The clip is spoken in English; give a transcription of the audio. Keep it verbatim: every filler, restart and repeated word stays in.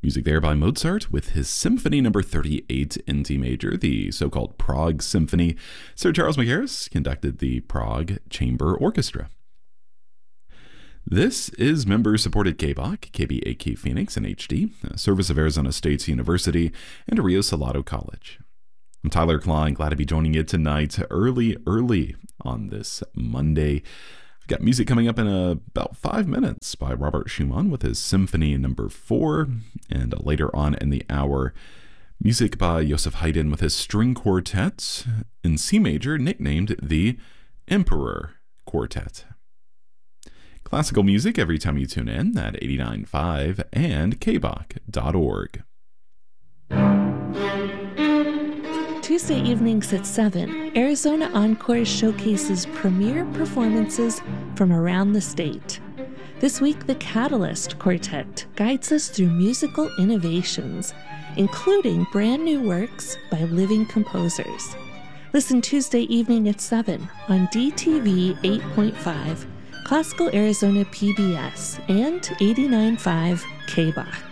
Music there by Mozart with his Symphony Number thirty-eight in D major, the so-called Prague Symphony. Sir Charles Mackerras conducted the Prague Chamber Orchestra. This is member-supported K B O C, K B A K Phoenix in H D, a service of Arizona State University and Rio Salado College. I'm Tyler Klein, glad to be joining you tonight early, early on this Monday. Got music coming up in uh, about five minutes by Robert Schumann with his Symphony Number four, and uh, later on in the hour, music by Joseph Haydn with his string quartet in C major, nicknamed the Emperor Quartet. Classical music every time you tune in at eighty-nine point five and K B O C dot org. Tuesday evenings at seven, Arizona Encore showcases premier performances from around the state. This week, the Catalyst Quartet guides us through musical innovations, including brand new works by living composers. Listen Tuesday evening at seven on D T V eight point five, Classical Arizona P B S, and eighty-nine point five K B O C.